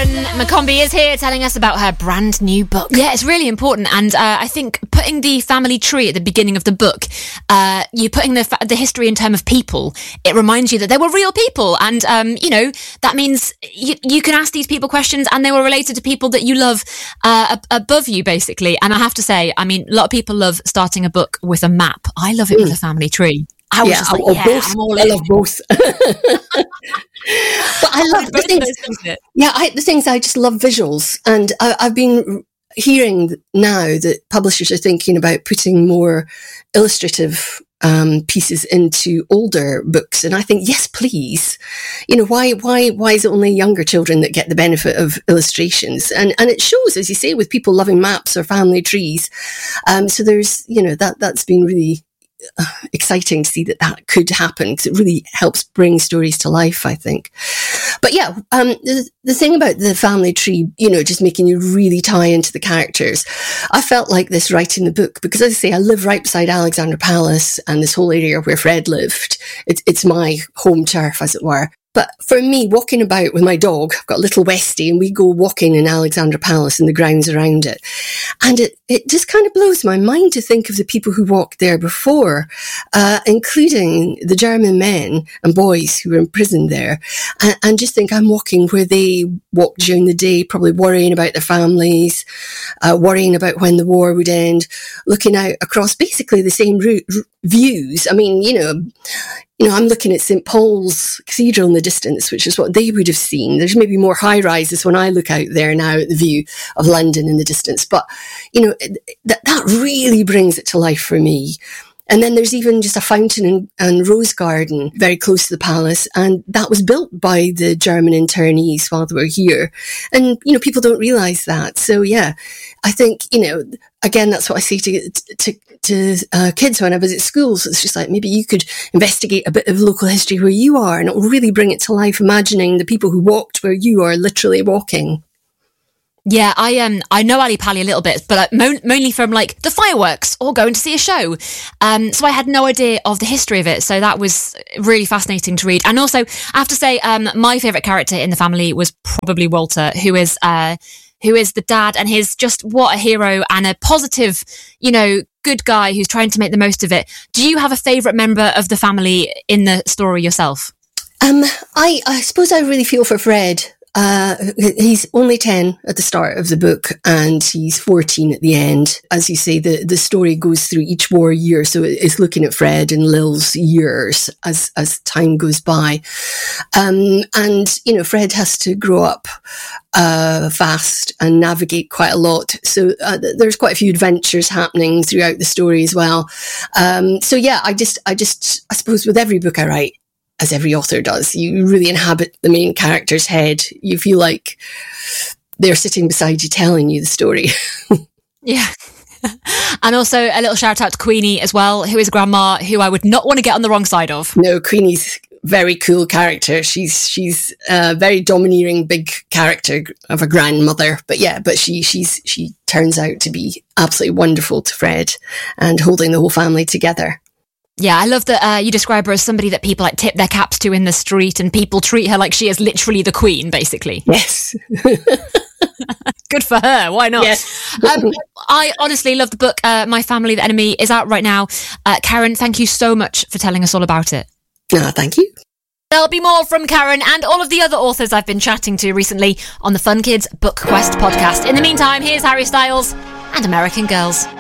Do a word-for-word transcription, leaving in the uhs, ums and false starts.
Karen McCombie is here telling us about her brand new book. Yeah, it's really important. And uh, I think putting the family tree at the beginning of the book, uh, you putting the fa- the history in terms of people, it reminds you that they were real people. And, um, you know, that means you, you can ask these people questions and they were related to people that you love uh, ab- above you, basically. And I have to say, I mean, a lot of people love starting a book with a map. I love it mm. with a family tree. I was yeah, just like, or yeah, both. I'm all I in. love both. But I love the things. Yeah, I, the things I just love visuals, and I, I've been hearing now that publishers are thinking about putting more illustrative um, pieces into older books, and I think yes, please. You know, why, why, why is it only younger children that get the benefit of illustrations? And and it shows, as you say, with people loving maps or family trees. Um, so there's, you know, that that's been really exciting to see that that could happen, because it really helps bring stories to life, I think. But yeah, um, the, the thing about the family tree, you know, just making you really tie into the characters. I felt like this writing the book, because as I say, I live right beside Alexandra Palace and this whole area where Fred lived. It's, it's my home turf, as it were. But for me, walking about with my dog, I've got a little Westie, and we go walking in Alexandra Palace and the grounds around it. And it, it just kind of blows my mind to think of the people who walked there before, uh, including the German men and boys who were imprisoned there. And, and just think I'm walking where they walked during the day, probably worrying about their families, uh, worrying about when the war would end, looking out across basically the same route, r- views. I mean, you know, You know, I'm looking at Saint Paul's Cathedral in the distance, which is what they would have seen. There's maybe more high rises when I look out there now at the view of London in the distance. But, you know, that, that really brings it to life for me. And then there's even just a fountain and, and rose garden very close to the palace. And that was built by the German internees while they were here. And, you know, people don't realise that. So, yeah, I think, you know, again, that's what I say to to, to uh, kids when I visit schools. It's just like, maybe you could investigate a bit of local history where you are, and it will really bring it to life, imagining the people who walked where you are literally walking. Yeah, I um I know Ali Pali a little bit, but uh, mo- mainly from like the fireworks or going to see a show. Um, so I had no idea of the history of it. So that was really fascinating to read. And also, I have to say, um, my favourite character in the family was probably Walter, who is uh who is the dad, and he's just what a hero and a positive, you know, good guy who's trying to make the most of it. Do you have a favourite member of the family in the story yourself? Um, I I suppose I really feel for Fred. Uh, he's only ten at the start of the book, and he's fourteen at the end. As you say, the, the story goes through each war year, so it's looking at Fred and Lil's years as, as time goes by. Um, and, you know, Fred has to grow up, uh, fast and navigate quite a lot. So, uh, there's quite a few adventures happening throughout the story as well. Um, so yeah, I just, I just, I suppose with every book I write, as every author does, you really inhabit the main character's head. You feel like they're sitting beside you telling you the story. Yeah. And also a little shout out to Queenie as well, who is grandma, who I would not want to get on the wrong side of. No, Queenie's very cool character. She's she's a very domineering, big character of a grandmother. But yeah, but she she's she turns out to be absolutely wonderful to Fred and holding the whole family together. Yeah, I love that uh, you describe her as somebody that people like tip their caps to in the street, and people treat her like she is literally the queen, basically. Yes. Good for her. Why not? Yes. um, I honestly love the book. Uh, My Family, the Enemy is out right now. Uh, Karen, thank you so much for telling us all about it. Ah, thank you. There'll be more from Karen and all of the other authors I've been chatting to recently on the Fun Kids Book Quest podcast. In the meantime, here's Harry Styles and American Girls.